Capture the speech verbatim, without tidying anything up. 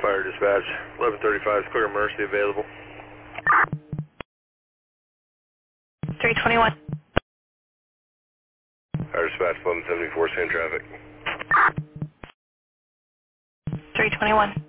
Fire dispatch, eleven thirty-five, clear Mercy available. three twenty-one. Fire dispatch, eleven seventy-four, same traffic. three twenty-one.